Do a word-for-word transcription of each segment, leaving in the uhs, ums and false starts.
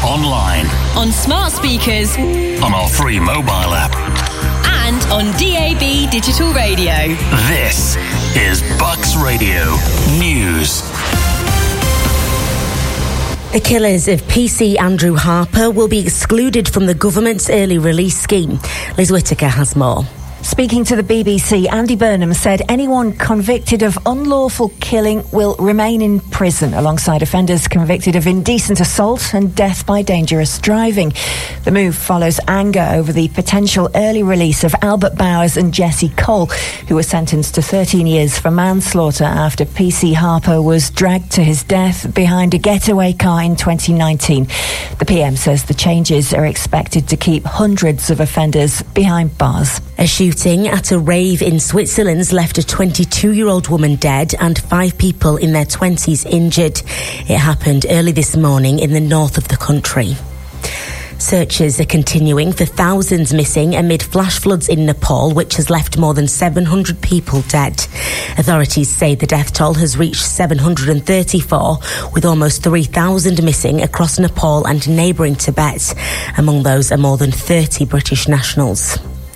online, on smart speakers, on our free mobile app, and on D A B digital radio. This is Bucks Radio News. The killers of P C Andrew Harper will be excluded from the government's early release scheme. Liz Whittaker has more. Speaking to the B B C, Andy Burnham said anyone convicted of unlawful killing will remain in prison alongside offenders convicted of indecent assault and death by dangerous driving. The move follows anger over the potential early release of Albert Bowers and Jesse Cole, who were sentenced to thirteen years for manslaughter after P C Harper was dragged to his death behind a getaway car in twenty nineteen. The P M says the changes are expected to keep hundreds of offenders behind bars. A shooting at a rave in Switzerland's left a twenty-two-year-old woman dead and five people in their twenties injured. It happened early this morning in the north of the country. Searches are continuing for thousands missing amid flash floods in Nepal, which has left more than seven hundred people dead. Authorities say the death toll has reached seven hundred thirty-four, with almost three thousand missing across Nepal and neighbouring Tibet. Among those are more than thirty British nationals.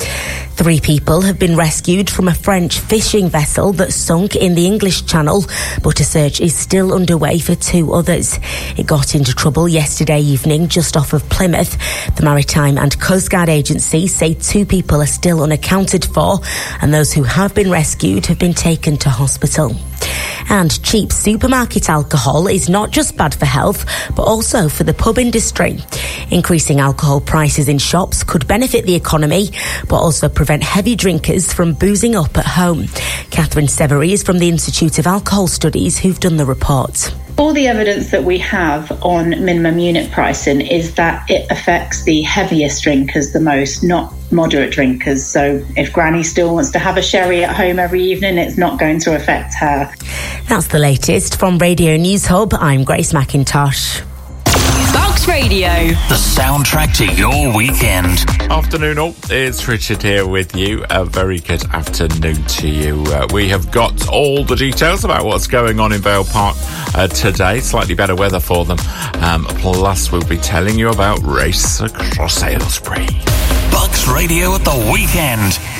Three people have been rescued from a French fishing vessel that sunk in the English Channel, but a search is still underway for two others. It got into trouble yesterday evening just off of Plymouth. The Maritime and Coast Guard Agency say two people are still unaccounted for, and those who have been rescued have been taken to hospital. And cheap supermarket alcohol is not just bad for health, but also for the pub industry. Increasing alcohol prices in shops could benefit the economy, but also prevent heavy drinkers from boozing up at home. Catherine Severy is from the Institute of Alcohol Studies, who've done the report. All the evidence that we have on minimum unit pricing is that it affects the heaviest drinkers the most, not moderate drinkers. So if Granny still wants to have a sherry at home every evening, it's not going to affect her. That's the latest from Radio News Hub. I'm Grace McIntosh. Bucks Radio, the soundtrack to your weekend. Afternoon all, it's Richard here with you. A very good afternoon to you. Uh, we have got all the details about what's going on in Vale Park uh, today. Slightly better weather for them. Um, plus, we'll be telling you about Race Across Aylesbury. Bucks Radio at the weekend.